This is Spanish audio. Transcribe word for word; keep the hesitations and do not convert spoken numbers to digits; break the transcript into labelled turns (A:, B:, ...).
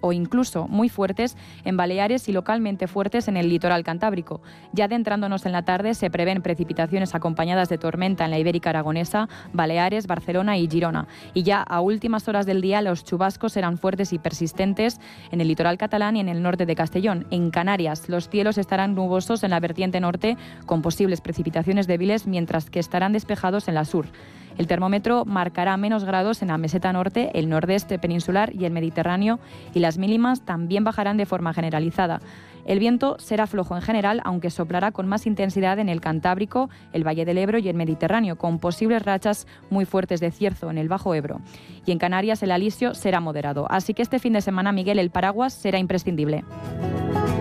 A: o incluso muy fuertes en Baleares y localmente fuertes en el litoral cantábrico. Ya adentrándonos en la tarde se prevén precipitaciones acompañadas de tormenta en la Ibérica Aragonesa, Baleares, Barcelona y Girona. Y ya a últimas horas del día los chubascos serán fuertes y persistentes en el litoral catalán y en el norte de Castellón. En Canarias los cielos estarán nubosos en la vertiente norte con posibles precipitaciones débiles, mientras que estarán despejados en la sur. El termómetro marcará menos grados en la meseta norte, el nordeste peninsular y el Mediterráneo, y las mínimas también bajarán de forma generalizada. El viento será flojo en general, aunque soplará con más intensidad en el Cantábrico, el Valle del Ebro y el Mediterráneo, con posibles rachas muy fuertes de cierzo en el Bajo Ebro. Y en Canarias el alisio será moderado. Así que este fin de semana, Miguel, el paraguas será imprescindible.